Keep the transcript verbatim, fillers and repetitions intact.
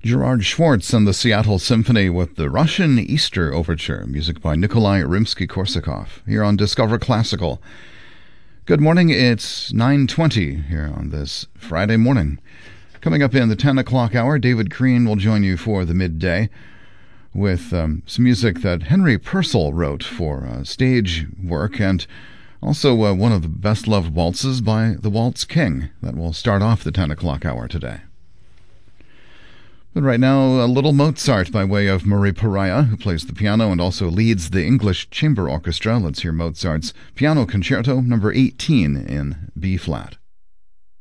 Gerard Schwartz and the Seattle Symphony with the Russian Easter Overture, music by Nikolai Rimsky-Korsakov, here on Discover Classical. Good morning, it's nine twenty here on this Friday morning. Coming up in the ten o'clock hour, David Crean will join you for the midday with um, some music that Henry Purcell wrote for uh, stage work, and also uh, one of the best-loved waltzes by the Waltz King. That will start off the ten o'clock hour today. But right now, a little Mozart by way of Marie Pariah, who plays the piano and also leads the English Chamber Orchestra. Let's hear Mozart's Piano Concerto number eighteen in B-flat.